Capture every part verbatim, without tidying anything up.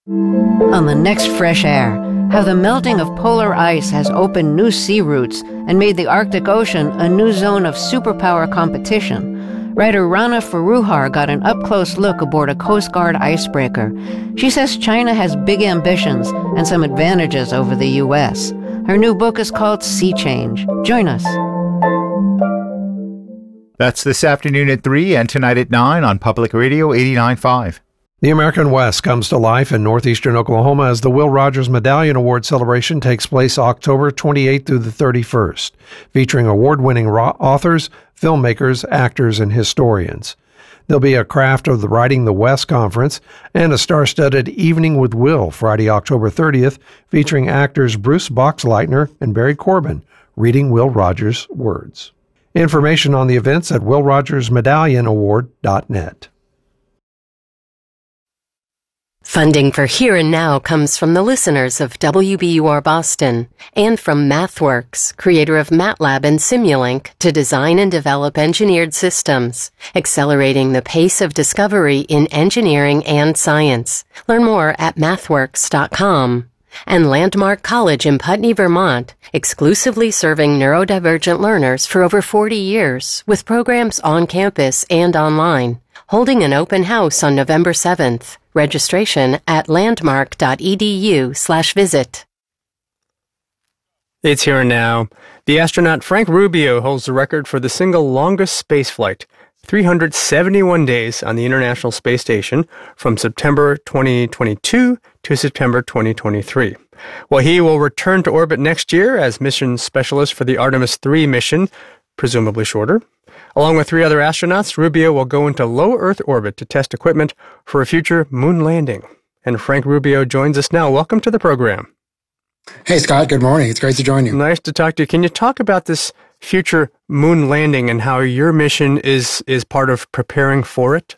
On the next Fresh Air, how the melting of polar ice has opened new sea routes and made the Arctic Ocean a new zone of superpower competition. Writer Rana Foroohar got an up-close look aboard a Coast Guard icebreaker. She says China has big ambitions and some advantages over the U S. Her new book is called Sea Change. Join us. That's this afternoon at three and tonight at nine on Public Radio eighty-nine point five. The American West comes to life in northeastern Oklahoma as the Will Rogers Medallion Award celebration takes place October twenty-eighth through the thirty-first, featuring award-winning authors, filmmakers, actors, and historians. There'll be a Craft of the Writing the West conference and a star-studded Evening with Will Friday, October thirtieth, featuring actors Bruce Boxleitner and Barry Corbin reading Will Rogers' words. Information on the events at will rogers medallion award dot net. Funding for Here and Now comes from the listeners of W B U R Boston and from MathWorks, creator of MATLAB and Simulink, to design and develop engineered systems, accelerating the pace of discovery in engineering and science. Learn more at mathworks dot com. And Landmark College in Putney, Vermont, exclusively serving neurodivergent learners for over forty years, with programs on campus and online. Holding an open house on November seventh. Registration at landmark dot e d u slash visit. It's Here and Now. The astronaut Frank Rubio holds the record for the single longest spaceflight, three hundred seventy-one days on the International Space Station from September twenty twenty-two to September twenty twenty-three. Well, he will return to orbit next year as mission specialist for the Artemis three mission, presumably shorter. Along with three other astronauts, Rubio will go into low Earth orbit to test equipment for a future moon landing. And Frank Rubio joins us now. Welcome to the program. Hey, Scott. Good morning. It's great to join you. Nice to talk to you. Can you talk about this future moon landing and how your mission is, is part of preparing for it?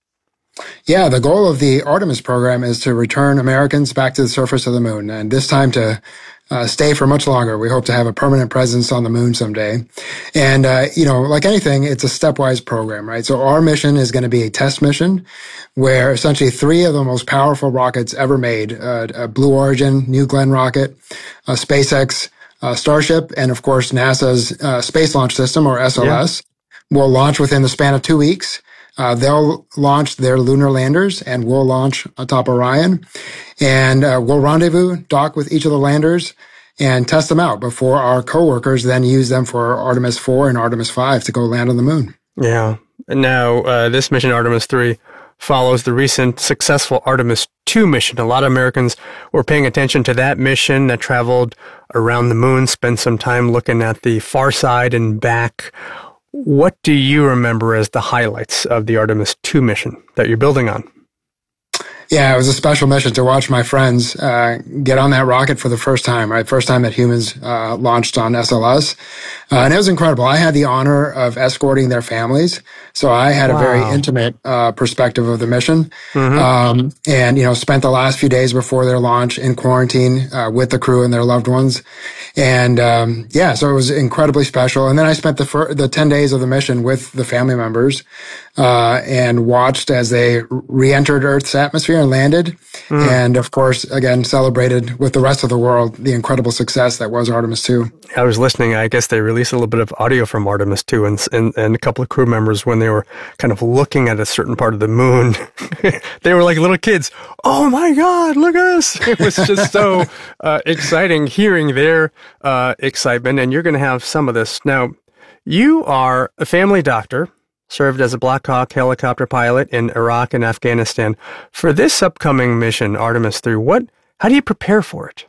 Yeah, the goal of the Artemis program is to return Americans back to the surface of the moon, and this time to uh, stay for much longer. We hope to have a permanent presence on the moon someday. And, uh, you know, like anything, it's a stepwise program, right? So our mission is going to be a test mission where essentially three of the most powerful rockets ever made, uh, a Blue Origin, New Glenn rocket, a SpaceX uh, Starship, and of course NASA's uh, Space Launch System, or S L S, yeah. will launch within the span of two weeks. Uh, they'll launch their lunar landers, and we'll launch atop Orion, and uh, we'll rendezvous, dock with each of the landers, and test them out before our coworkers then use them for Artemis four and Artemis five to go land on the moon. Yeah. Now, uh, this mission, Artemis three, follows the recent successful Artemis two mission. A lot of Americans were paying attention to that mission that traveled around the moon, spent some time looking at the far side and back. What do you remember as the highlights of the Artemis two mission that you're building on? Yeah, it was a special mission to watch my friends uh, get on that rocket for the first time, right? First time that humans uh, launched on S L S. Uh, and it was incredible. I had the honor of escorting their families. So I had wow. a very intimate uh, perspective of the mission. Mm-hmm. Um, and, you know, spent the last few days before their launch in quarantine uh, with the crew and their loved ones. And, um, yeah, so it was incredibly special. And then I spent the fir- the ten days of the mission with the family members uh, and watched as they re-entered Earth's atmosphere and landed. Mm. And, of course, again, celebrated with the rest of the world the incredible success that was Artemis two. I was listening. I guess they released a little bit of audio from Artemis two, and, and, and a couple of crew members, when they were kind of looking at a certain part of the moon, they were like little kids. Oh, my God, look at us. It was just so uh, exciting hearing their uh, excitement, and you're going to have some of this. Now, you are a family doctor, served as a Black Hawk helicopter pilot in Iraq and Afghanistan. For this upcoming mission, Artemis three, what, how do you prepare for it?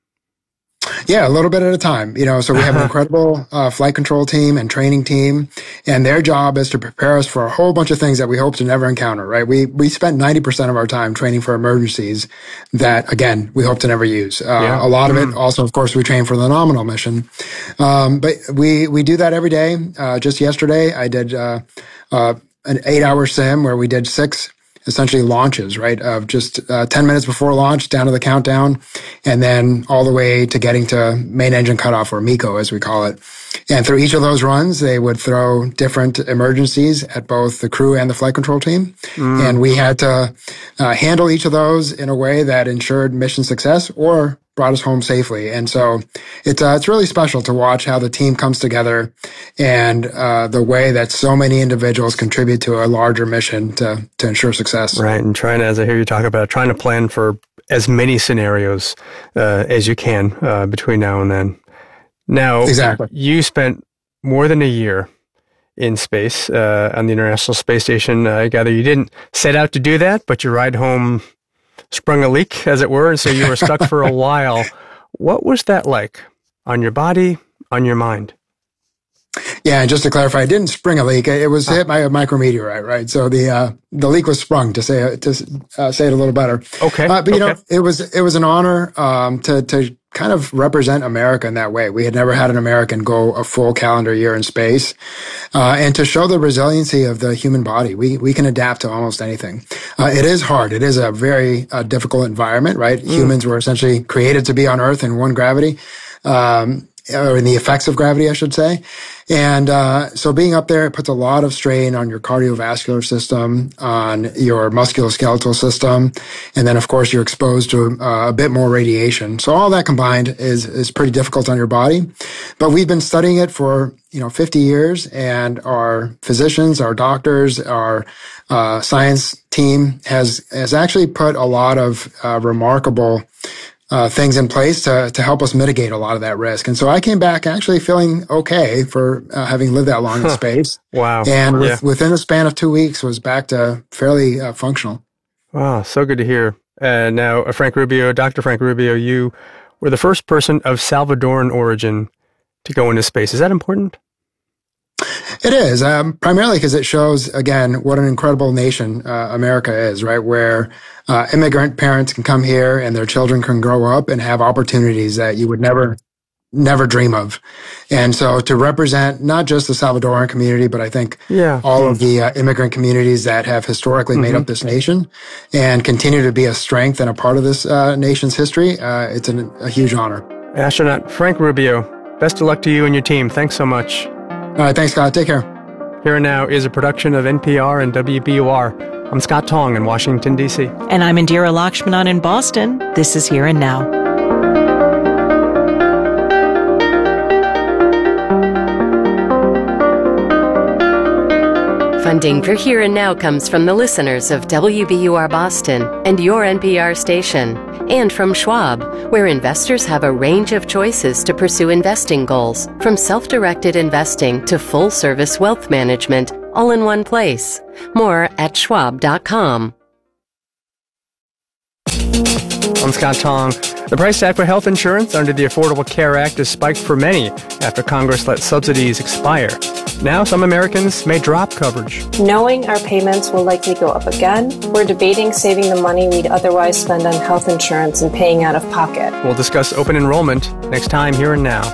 Yeah, a little bit at a time. You know, so we have an incredible uh, flight control team and training team, and their job is to prepare us for a whole bunch of things that we hope to never encounter, right? We we spent ninety percent of our time training for emergencies that, again, we hope to never use. Uh, yeah. A lot of it, also, of course, we train for the nominal mission. Um, but we, we do that every day. Uh, just yesterday, I did uh, uh, an eight-hour sim where we did six essentially launches, right, of just uh, ten minutes before launch down to the countdown, and then all the way to getting to main engine cutoff, or MECO as we call it. And through each of those runs, they would throw different emergencies at both the crew and the flight control team. Mm. And we had to uh, handle each of those in a way that ensured mission success or brought us home safely. And so it's uh, it's really special to watch how the team comes together and uh, the way that so many individuals contribute to a larger mission to, to ensure success. Right. And trying to, as I hear you talk about, trying to plan for as many scenarios uh, as you can uh, between now and then. Now, exactly. You spent more than a year in space uh, on the International Space Station. I gather you didn't set out to do that, but your ride home sprung a leak, as it were, and so you were stuck for a while. What was that like on your body, on your mind? Yeah, and just to clarify, it didn't spring a leak. It was hit by a micrometeorite, right? So the uh, the leak was sprung, to say to uh, say it a little better. Okay. Uh, but you okay. know, it was it was an honor um, to to kind of represent America in that way. We had never had an American go a full calendar year in space, uh, and to show the resiliency of the human body. We we can adapt to almost anything. Uh, it is hard. It is a very uh, difficult environment, right? Mm. Humans were essentially created to be on Earth in one gravity. Um, or in the effects of gravity, I should say. And uh so being up there, it puts a lot of strain on your cardiovascular system, on your musculoskeletal system, and then, of course, you're exposed to uh, a bit more radiation. So all that combined is is pretty difficult on your body. But we've been studying it for, you know, fifty years, and our physicians, our doctors, our uh science team has has actually put a lot of uh, remarkable Uh, things in place to to help us mitigate a lot of that risk. And so I came back actually feeling okay for uh, having lived that long in space. Wow. And with, yeah. within a span of two weeks was back to fairly uh, functional. Wow, so good to hear. Uh, now, uh, Frank Rubio, Doctor Frank Rubio, you were the first person of Salvadoran origin to go into space. Is that important? It is, um, primarily because it shows, again, what an incredible nation uh, America is, right? Where uh, immigrant parents can come here and their children can grow up and have opportunities that you would never, never dream of. And so to represent not just the Salvadoran community, but I think yeah. all mm. of the uh, immigrant communities that have historically mm-hmm. made up this nation and continue to be a strength and a part of this uh, nation's history, uh, it's an, a huge honor. Astronaut Frank Rubio, best of luck to you and your team. Thanks so much. All right, thanks, Scott. Take care. Here and Now is a production of N P R and W B U R. I'm Scott Tong in Washington, D C. And I'm Indira Lakshmanan in Boston. This is Here and Now. Funding for Here and Now comes from the listeners of W B U R Boston and your N P R station, and from Schwab, where investors have a range of choices to pursue investing goals, from self-directed investing to full-service wealth management, all in one place. More at schwab dot com. I'm Scott Tong. The price tag for health insurance under the Affordable Care Act has spiked for many after Congress let subsidies expire. Now some Americans may drop coverage. Knowing our payments will likely go up again, we're debating saving the money we'd otherwise spend on health insurance and paying out of pocket. We'll discuss open enrollment next time Here and Now.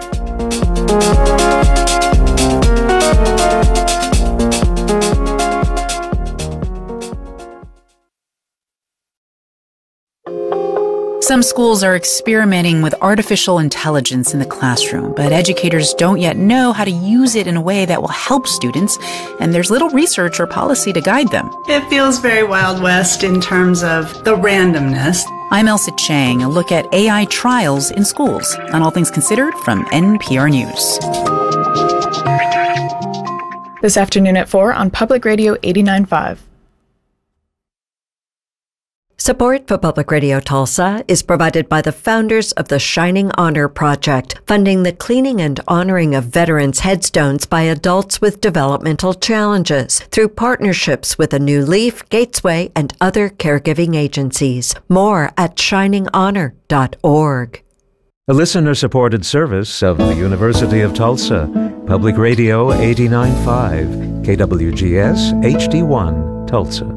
Some schools are experimenting with artificial intelligence in the classroom, but educators don't yet know how to use it in a way that will help students, and there's little research or policy to guide them. It feels very Wild West in terms of the randomness. I'm Elsa Chang, a look at A I trials in schools on All Things Considered from N P R News. This afternoon at four on Public Radio eighty-nine point five. Support for Public Radio Tulsa is provided by the founders of the Shining Honor Project, funding the cleaning and honoring of veterans' headstones by adults with developmental challenges through partnerships with A New Leaf, Gatesway, and other caregiving agencies. More at shining honor dot org. A listener-supported service of the University of Tulsa. Public Radio eighty-nine point five, K W G S H D one, Tulsa.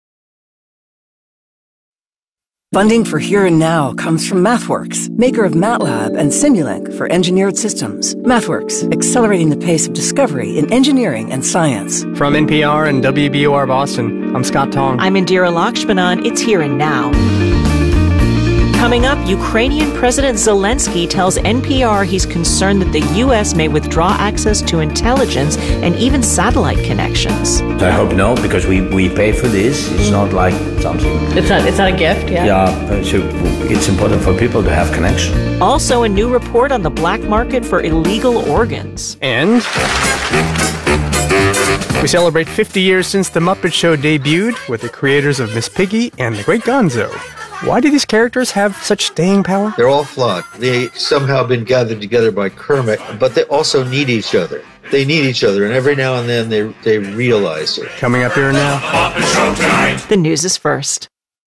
Funding for Here and Now comes from MathWorks, maker of MATLAB and Simulink for engineered systems. MathWorks, accelerating the pace of discovery in engineering and science. From N P R and W B U R Boston, I'm Scott Tong. I'm Indira Lakshmanan. It's Here and Now. Coming up, Ukrainian President Zelensky tells N P R he's concerned that the U S may withdraw access to intelligence and even satellite connections. I hope no, because we, we pay for this. It's not like something. It's not it's not a gift, yeah? Yeah, so it's important for people to have connection. Also, a new report on the black market for illegal organs. And we celebrate fifty years since The Muppet Show debuted with the creators of Miss Piggy and The Great Gonzo. Why do these characters have such staying power? They're all flawed. They somehow been gathered together by Kermit, but they also need each other. They need each other, and every now and then they they realize it. Coming up here now. The news is first.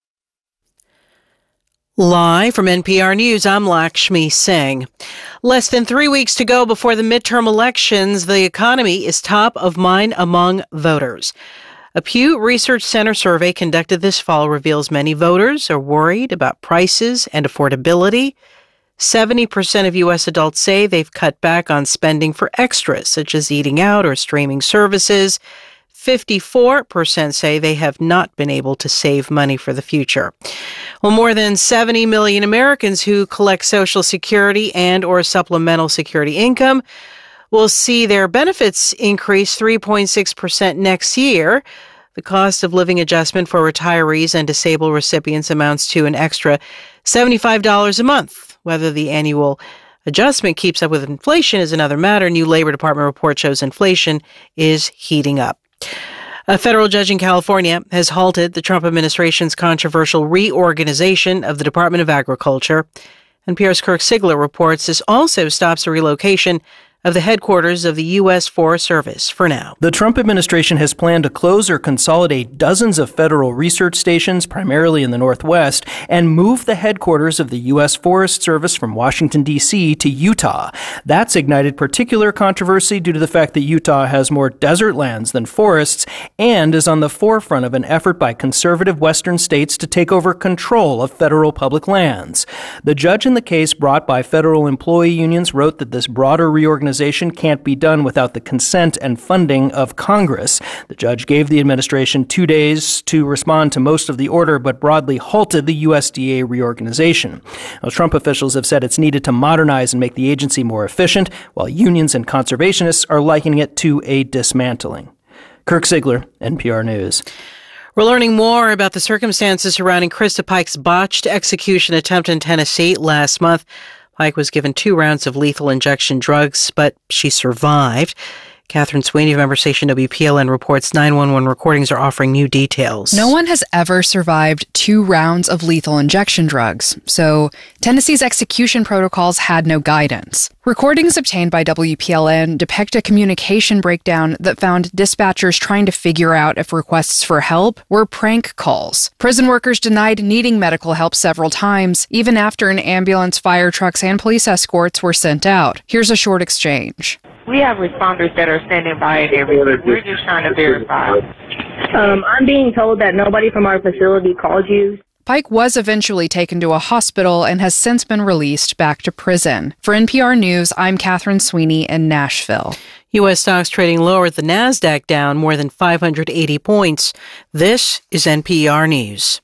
Live from N P R News, I'm Lakshmi Singh. Less than three weeks to go before the midterm elections, the economy is top of mind among voters. A Pew Research Center survey conducted this fall reveals many voters are worried about prices and affordability. seventy percent of U S adults say they've cut back on spending for extras, such as eating out or streaming services. fifty-four percent say they have not been able to save money for the future. Well, more than seventy million Americans who collect Social Security and or supplemental security income will see their benefits increase three point six percent next year. The cost of living adjustment for retirees and disabled recipients amounts to an extra seventy-five dollars a month. Whether the annual adjustment keeps up with inflation is another matter. New Labor Department report shows inflation is heating up. A federal judge in California has halted the Trump administration's controversial reorganization of the Department of Agriculture. N P R's Kirk Sigler reports this also stops the relocation of the headquarters of the U S Forest Service for now. The Trump administration has planned to close or consolidate dozens of federal research stations, primarily in the Northwest, and move the headquarters of the U S Forest Service from Washington, D C to Utah. That's ignited particular controversy due to the fact that Utah has more desert lands than forests and is on the forefront of an effort by conservative western states to take over control of federal public lands. The judge in the case brought by federal employee unions wrote that this broader reorganization can't be done without the consent and funding of Congress. The judge gave the administration two days to respond to most of the order, but broadly halted the U S D A reorganization. Now, Trump officials have said it's needed to modernize and make the agency more efficient, while unions and conservationists are likening it to a dismantling. Kirk Sigler, N P R News. We're learning more about the circumstances surrounding Krista Pike's botched execution attempt in Tennessee last month. Pike was given two rounds of lethal injection drugs, but she survived. Catherine Sweeney of member station W P L N reports nine one one recordings are offering new details. No one has ever survived two rounds of lethal injection drugs, so Tennessee's execution protocols had no guidance. Recordings obtained by W P L N depict a communication breakdown that found dispatchers trying to figure out if requests for help were prank calls. Prison workers denied needing medical help several times, even after an ambulance, fire trucks, and police escorts were sent out. Here's a short exchange. We have responders that are standing by and everything. We're just trying to verify. Um, I'm being told that nobody from our facility called you. Pike was eventually taken to a hospital and has since been released back to prison. For N P R News, I'm Catherine Sweeney in Nashville. U S stocks trading lower, the NASDAQ down more than five hundred eighty points. This is N P R News.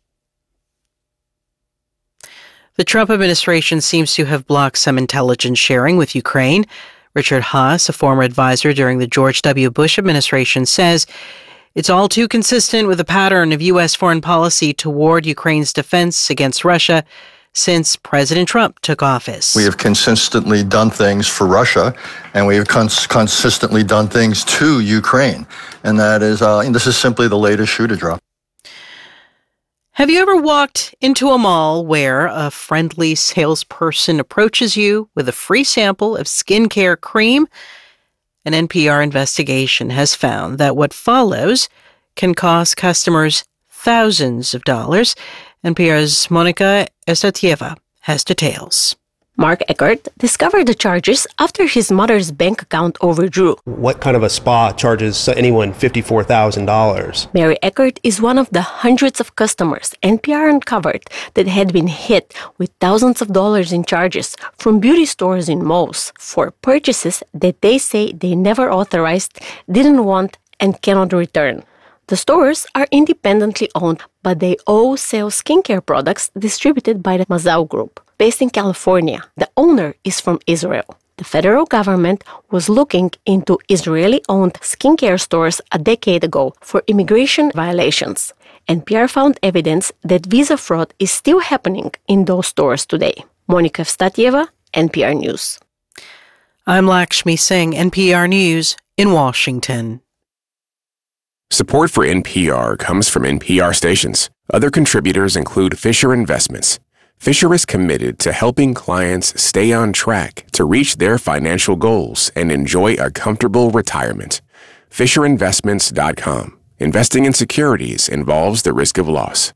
The Trump administration seems to have blocked some intelligence sharing with Ukraine. Richard Haass, a former advisor during the George W. Bush administration, says it's all too consistent with a pattern of U S foreign policy toward Ukraine's defense against Russia since President Trump took office. We have consistently done things for Russia, and we have cons- consistently done things to Ukraine. And that is, uh, and this is simply the latest shoe to drop. Have you ever walked into a mall where a friendly salesperson approaches you with a free sample of skincare cream? An N P R investigation has found that what follows can cost customers thousands of dollars. N P R's Monica Estatieva has details. Mark Eckert discovered the charges after his mother's bank account overdrew. What kind of a spa charges anyone fifty-four thousand dollars? Mary Eckert is one of the hundreds of customers N P R uncovered that had been hit with thousands of dollars in charges from beauty stores in malls for purchases that they say they never authorized, didn't want, and cannot return. The stores are independently owned, but they all sell skincare products distributed by the Mazal Group, based in California. The owner is from Israel. The federal government was looking into Israeli-owned skincare stores a decade ago for immigration violations. N P R found evidence that visa fraud is still happening in those stores today. Monica Evstatieva, N P R News. I'm Lakshmi Singh, N P R News in Washington. Support for N P R comes from N P R stations. Other contributors include Fisher Investments. Fisher is committed to helping clients stay on track to reach their financial goals and enjoy a comfortable retirement. Fisher Investments dot com. Investing in securities involves the risk of loss.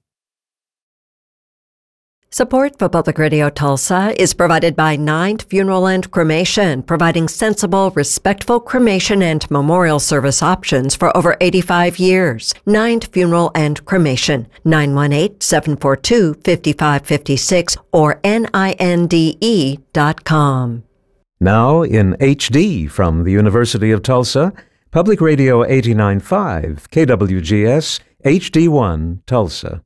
Support for Public Radio Tulsa is provided by Ninth Funeral and Cremation, providing sensible, respectful cremation and memorial service options for over eighty-five years. Ninth Funeral and Cremation, nine one eight, seven four two, five five five six or N I N D E dot com. Now in H D from the University of Tulsa, Public Radio eighty-nine point five, K W G S, H D one, Tulsa.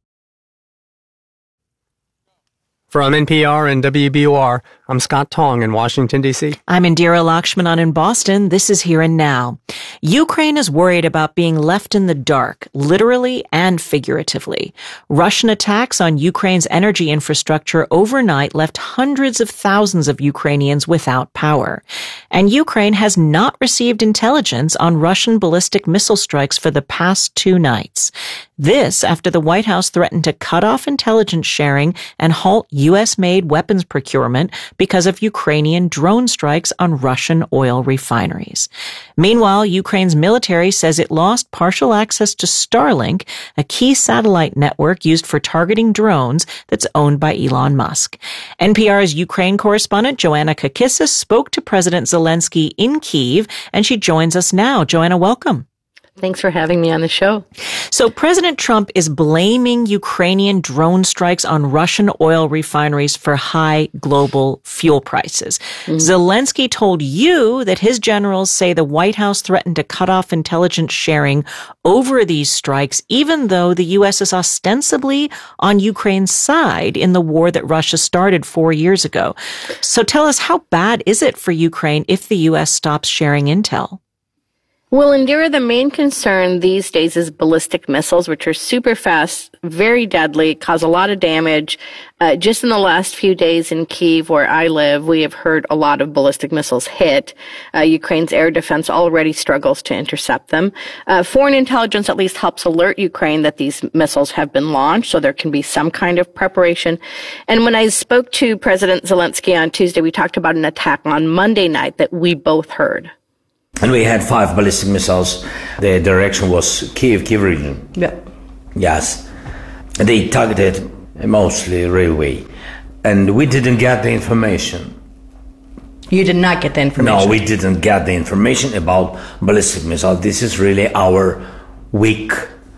From N P R and W B U R, I'm Scott Tong in Washington, D C. I'm Indira Lakshmanan in Boston. This is Here and Now. Ukraine is worried about being left in the dark, literally and figuratively. Russian attacks on Ukraine's energy infrastructure overnight left hundreds of thousands of Ukrainians without power. And Ukraine has not received intelligence on Russian ballistic missile strikes for the past two nights. This after the White House threatened to cut off intelligence sharing and halt U S-made weapons procurement because of Ukrainian drone strikes on Russian oil refineries. Meanwhile, Ukraine's military says it lost partial access to Starlink, a key satellite network used for targeting drones that's owned by Elon Musk. N P R's Ukraine correspondent Joanna Kakissis spoke to President Zelensky in Kyiv, and she joins us now. Joanna, welcome. Thanks for having me on the show. So President Trump is blaming Ukrainian drone strikes on Russian oil refineries for high global fuel prices. Mm-hmm. Zelensky told you that his generals say the White House threatened to cut off intelligence sharing over these strikes, even though the U S is ostensibly on Ukraine's side in the war that Russia started four years ago. So tell us, how bad is it for Ukraine if the U S stops sharing intel? Well, Indira, the main concern these days is ballistic missiles, which are super fast, very deadly, cause a lot of damage. Uh, just in the last few days in Kyiv, where I live, we have heard a lot of ballistic missiles hit. Uh, Ukraine's air defense already struggles to intercept them. Uh, foreign intelligence at least helps alert Ukraine that these missiles have been launched, so there can be some kind of preparation. And when I spoke to President Zelensky on Tuesday, we talked about an attack on Monday night that we both heard. And we had five ballistic missiles. The direction was Kyiv, Kyiv region. Yeah. Yes. They targeted mostly railway. And we didn't get the information. You did not get the information? No, we didn't get the information about ballistic missiles. This is really our weak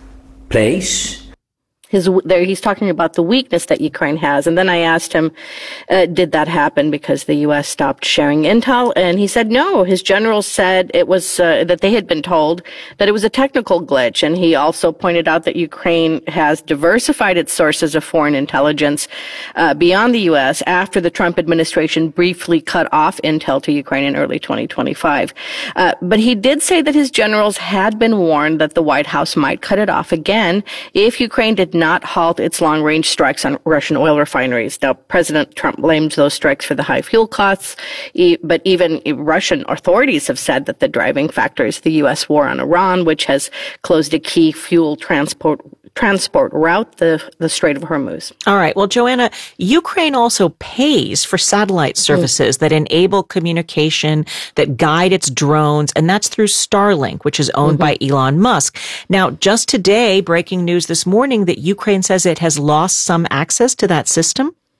place. His, there, he's talking about the weakness that Ukraine has. And then I asked him, uh, did that happen because the U S stopped sharing intel? And he said no. His generals said it was, uh, that they had been told that it was a technical glitch. And he also pointed out that Ukraine has diversified its sources of foreign intelligence, uh, beyond the U S after the Trump administration briefly cut off intel to Ukraine in early twenty twenty-five. Uh, but he did say that his generals had been warned that the White House might cut it off again if Ukraine did not halt its long-range strikes on Russian oil refineries. Now, President Trump blames those strikes for the high fuel costs, but even Russian authorities have said that the driving factor is the U S war on Iran, which has closed a key fuel transport transport route, the, the Strait of Hormuz. All right. Well, Joanna, Ukraine also pays for satellite services mm. that enable communication, that guide its drones, and that's through Starlink, which is owned mm-hmm. by Elon Musk. Now, just today, breaking news this morning that Ukraine says it has lost some access to that system.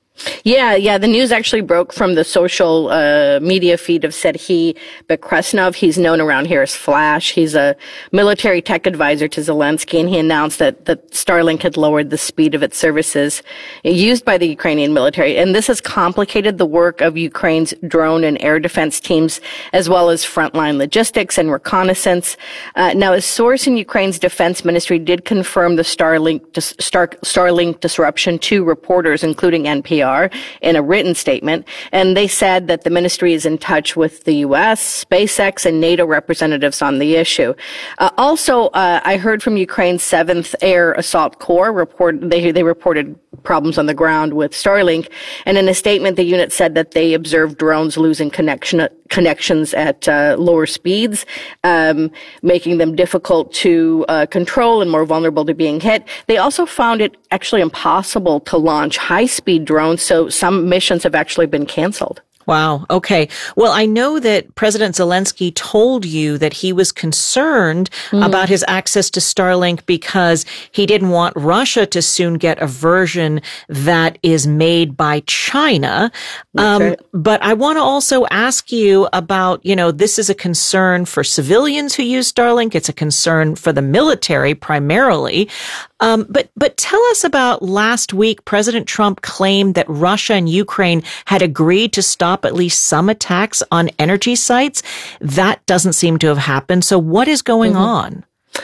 Yeah, yeah. The news actually broke from the social uh, media feed of said he, but Kresnov, he's known around here as Flash. He's a military tech advisor to Zelensky, and he announced that, that Starlink had lowered the speed of its services used by the Ukrainian military. And this has complicated the work of Ukraine's drone and air defense teams, as well as frontline logistics and reconnaissance. Uh, now, a source in Ukraine's defense ministry did confirm the Starlink, dis- Star- Starlink disruption to reporters, including N P R. In a written statement, and they said that the ministry is in touch with the U S, SpaceX, and NATO representatives on the issue. Uh, also, uh, I heard from Ukraine's seventh Air Assault Corps report they they reported problems on the ground with Starlink, and in a statement, the unit said that they observed drones losing connection connections at uh, lower speeds, um, making them difficult to uh, control and more vulnerable to being hit. They also found it actually impossible to launch high-speed drones, so some missions have actually been canceled. Wow. Okay. Well, I know that President Zelensky told you that he was concerned mm. about his access to Starlink because he didn't want Russia to soon get a version that is made by China. Um, right. But I want to also ask you about, you know, this is a concern for civilians who use Starlink. It's a concern for the military primarily. Um, but, but tell us about last week. President Trump claimed that Russia and Ukraine had agreed to stop at least some attacks on energy sites. That doesn't seem to have happened. So what is going mm-hmm. on?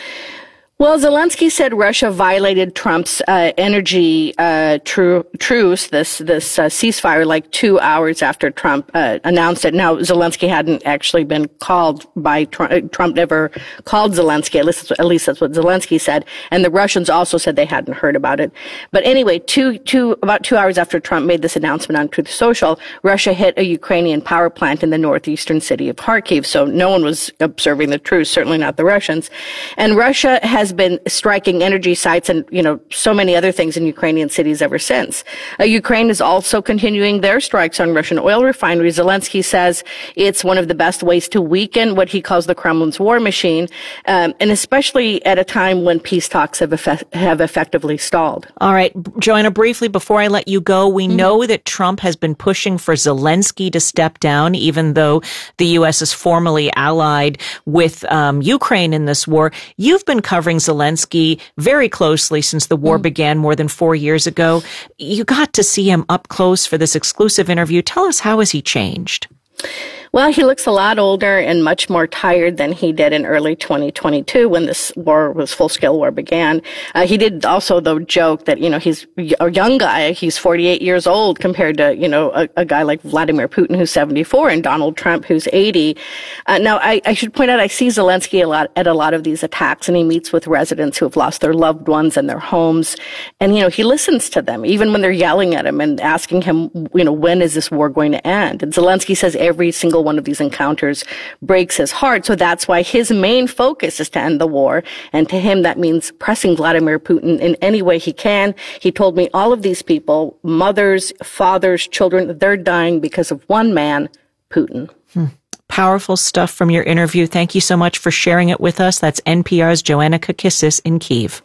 Well, Zelensky said Russia violated Trump's uh, energy uh, tru- truce, this this uh, ceasefire, like two hours after Trump uh, announced it. Now, Zelensky hadn't actually been called by Trump. Trump never called Zelensky. At least, at least that's what Zelensky said. And the Russians also said they hadn't heard about it. But anyway, two two about two hours after Trump made this announcement on Truth Social, Russia hit a Ukrainian power plant in the northeastern city of Kharkiv. So no one was observing the truce, certainly not the Russians. And Russia has has been striking energy sites and, you know, so many other things in Ukrainian cities ever since. Uh, Ukraine is also continuing their strikes on Russian oil refineries. Zelensky says it's one of the best ways to weaken what he calls the Kremlin's war machine, um, and especially at a time when peace talks have, effect- have effectively stalled. All right, Joanna, briefly, before I let you go, we mm-hmm. know that Trump has been pushing for Zelensky to step down, even though the U S is formally allied with um, Ukraine in this war. You've been covering Zelensky very closely since the war mm. began more than four years ago. You got to see him up close for this exclusive interview. Tell us, how has he changed? Well, he looks a lot older and much more tired than he did in early twenty twenty-two when this war, was full-scale war began. Uh, he did also, though, joke that, you know, he's a young guy. He's forty-eight years old compared to, you know, a, a guy like Vladimir Putin, who's seventy-four, and Donald Trump, who's eighty. Uh, now, I, I should point out, I see Zelensky a lot at a lot of these attacks, and he meets with residents who have lost their loved ones and their homes. And, you know, he listens to them, even when they're yelling at him and asking him, you know, when is this war going to end? And Zelensky says every single one of these encounters breaks his heart. So that's why his main focus is to end the war. And to him, that means pressing Vladimir Putin in any way he can. He told me all of these people, mothers, fathers, children, they're dying because of one man, Putin. Hmm. Powerful stuff from your interview. Thank you so much for sharing it with us. That's N P R's Joanna Kakissis in Kyiv.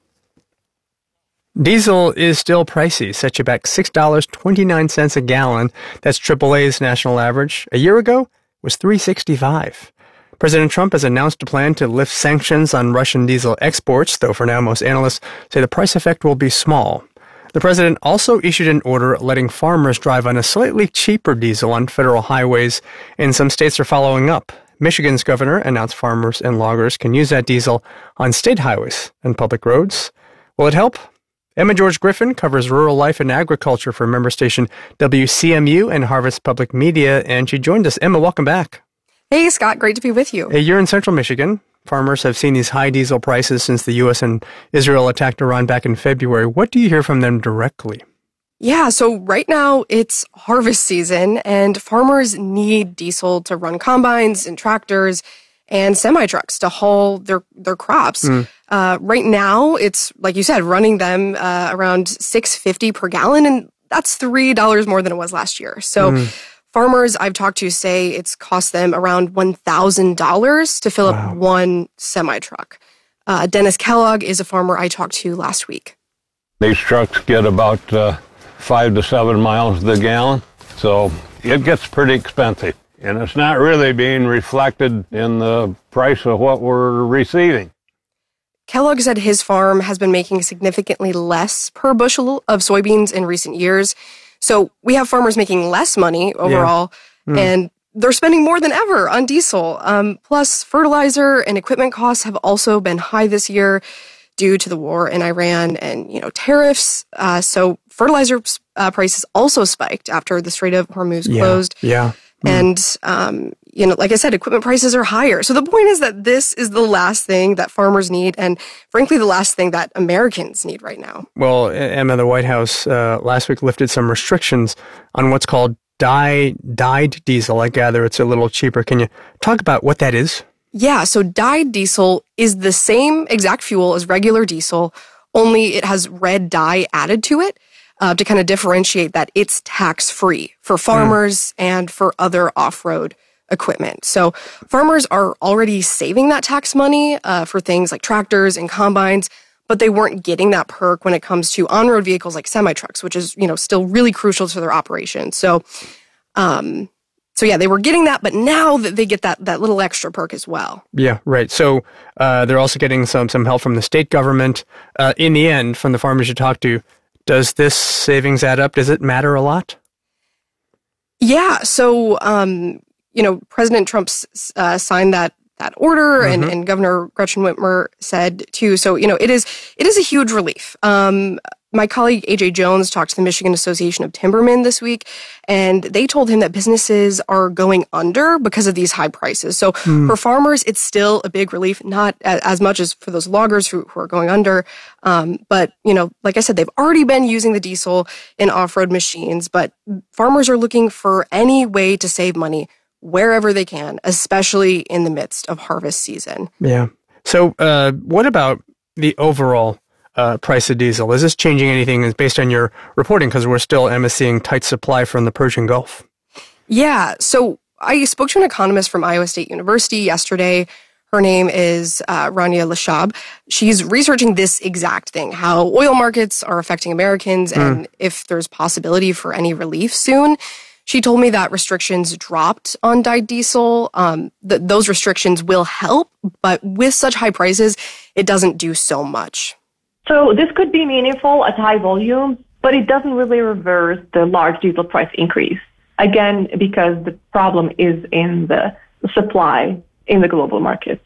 Diesel is still pricey, set you back six dollars and twenty-nine cents a gallon. That's triple A's national average. A year ago, it was three dollars and sixty-five cents. President Trump has announced a plan to lift sanctions on Russian diesel exports, though for now most analysts say the price effect will be small. The president also issued an order letting farmers drive on a slightly cheaper diesel on federal highways, and some states are following up. Michigan's governor announced farmers and loggers can use that diesel on state highways and public roads. Will it help? Emma George Griffin covers rural life and agriculture for member station W C M U and Harvest Public Media, and she joined us. Emma, welcome back. Hey, Scott. Great to be with you. Hey, you're in central Michigan. Farmers have seen these high diesel prices since the U S and Israel attacked Iran back in February. What do you hear from them directly? Yeah, so right now it's harvest season, and farmers need diesel to run combines and tractors and semi-trucks to haul their, their crops. Mm. Uh, right now, it's, like you said, running them uh, around six dollars and fifty cents per gallon, and that's three dollars more than it was last year. So mm. farmers I've talked to say it's cost them around one thousand dollars to fill wow. up one semi-truck. Uh, Dennis Kellogg is a farmer I talked to last week. These trucks get about uh, five to seven miles to the gallon. So it gets pretty expensive. And it's not really being reflected in the price of what we're receiving. Kellogg said his farm has been making significantly less per bushel of soybeans in recent years. So we have farmers making less money overall, yeah. mm. and they're spending more than ever on diesel. Um, plus, fertilizer and equipment costs have also been high this year due to the war in Iran and, you know, tariffs. Uh, so fertilizer uh, prices also spiked after the Strait of Hormuz yeah. closed. Yeah. Mm. And, um, you know, like I said, equipment prices are higher. So the point is that this is the last thing that farmers need, and frankly, the last thing that Americans need right now. Well, Emma, the White House uh, last week lifted some restrictions on what's called dye, dyed diesel. I gather it's a little cheaper. Can you talk about what that is? Yeah, so dyed diesel is the same exact fuel as regular diesel, only it has red dye added to it. Uh, to kind of differentiate that it's tax-free for farmers mm. and for other off-road equipment. So farmers are already saving that tax money uh, for things like tractors and combines, but they weren't getting that perk when it comes to on-road vehicles like semi-trucks, which is, you know, still really crucial to their operation. So, um, so yeah, they were getting that, but now that they get that that little extra perk as well. Yeah, right. So uh, they're also getting some some help from the state government. Uh, in the end, from the farmers you talk to, does this savings add up? Does it matter a lot? Yeah. So, um, you know, President Trump uh, signed that that order, mm-hmm. and, and Governor Gretchen Whitmer said too. So, you know, it is it is a huge relief. Um, my colleague A J Jones talked to the Michigan Association of Timbermen this week, and they told him that businesses are going under because of these high prices. So mm. for farmers, it's still a big relief, not as much as for those loggers who, who are going under. Um, but, you know, like I said, they've already been using the diesel in off-road machines, but farmers are looking for any way to save money wherever they can, especially in the midst of harvest season. Yeah. So uh, what about the overall Uh, price of diesel? Is this changing anything based on your reporting? Because we're still, Emma, seeing tight supply from the Persian Gulf. Yeah. So I spoke to an economist from Iowa State University yesterday. Her name is uh, Rania Lashab. She's researching this exact thing, how oil markets are affecting Americans mm. and if there's possibility for any relief soon. She told me that restrictions dropped on dyed diesel. Um, th- those restrictions will help, but with such high prices, it doesn't do so much. So this could be meaningful at high volume, but it doesn't really reverse the large diesel price increase. Again, because the problem is in the supply in the global markets.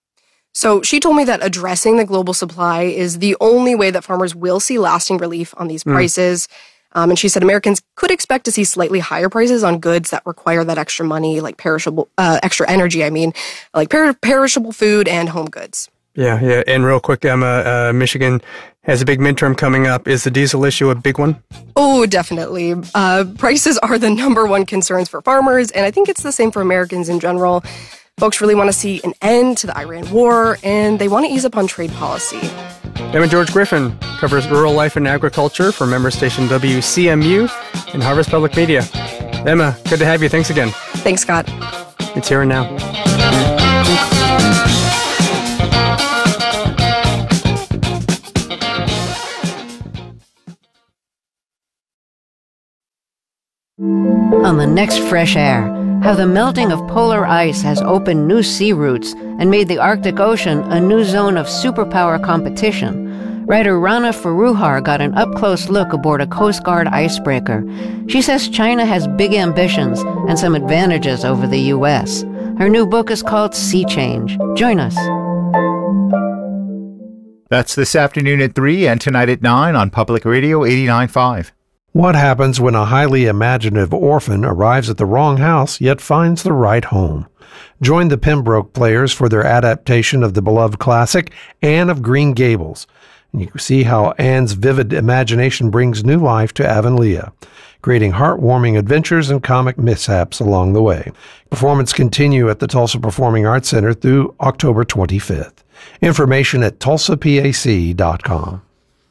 So she told me that addressing the global supply is the only way that farmers will see lasting relief on these prices. Mm. Um, and she said Americans could expect to see slightly higher prices on goods that require that extra money, like perishable, uh, extra energy, I mean, like per- perishable food and home goods. Yeah, yeah. And real quick, Emma, uh, Michigan has a big midterm coming up. Is the diesel issue a big one? Oh, definitely. Uh, prices are the number one concerns for farmers, and I think it's the same for Americans in general. Folks really want to see an end to the Iran war, and they want to ease up on trade policy. Emma George Griffin covers rural life and agriculture for member station W C M U and Harvest Public Media. Emma, good to have you. Thanks again. Thanks, Scott. It's Here and Now. On the next Fresh Air, how the melting of polar ice has opened new sea routes and made the Arctic Ocean a new zone of superpower competition. Writer Rana Faruhar got an up-close look aboard a Coast Guard icebreaker. She says China has big ambitions and some advantages over the U S. Her new book is called Sea Change. Join us. That's this afternoon at three and tonight at nine on Public Radio eighty-nine point five. What happens when a highly imaginative orphan arrives at the wrong house yet finds the right home? Join the Pembroke Players for their adaptation of the beloved classic Anne of Green Gables. And you can see how Anne's vivid imagination brings new life to Avonlea, creating heartwarming adventures and comic mishaps along the way. Performances continue at the Tulsa Performing Arts Center through October twenty-fifth. Information at tulsa pac dot com.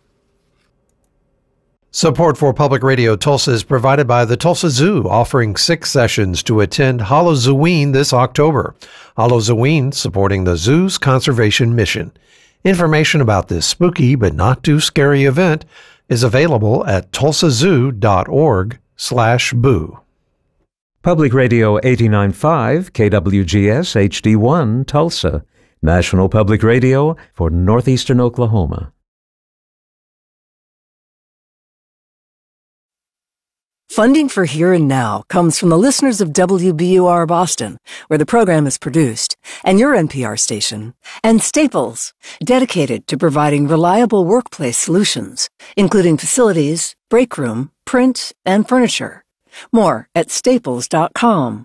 Support for Public Radio Tulsa is provided by the Tulsa Zoo, offering six sessions to attend Halloween this October. Halloween supporting the zoo's conservation mission. Information about this spooky but not too scary event, is available at tulsa zoo dot org slash boo. Public Radio eighty-nine point five, K W G S H D one, Tulsa. National Public Radio for northeastern Oklahoma. Funding for Here and Now comes from the listeners of W B U R Boston, where the program is produced, and your N P R station, and Staples, dedicated to providing reliable workplace solutions, including facilities, break room, print, and furniture. More at staples dot com.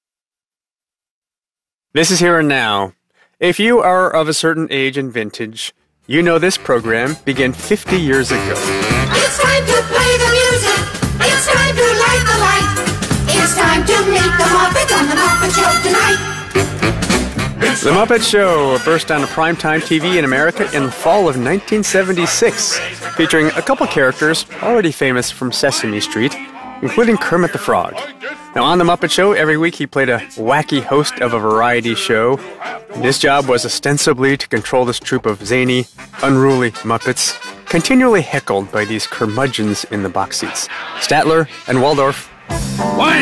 This is Here and Now. If you are of a certain age and vintage, you know this program began fifty years ago. It's time to play the music. It's time to light the light. It's time to meet the Muppets on the Muppet Show tonight. The Muppet Show burst onto primetime T V in America in the fall of nineteen seventy-six, featuring a couple characters already famous from Sesame Street, including Kermit the Frog. Now, on The Muppet Show, every week he played a wacky host of a variety show. His job was ostensibly to control this troupe of zany, unruly Muppets, continually heckled by these curmudgeons in the box seats, Statler and Waldorf. Why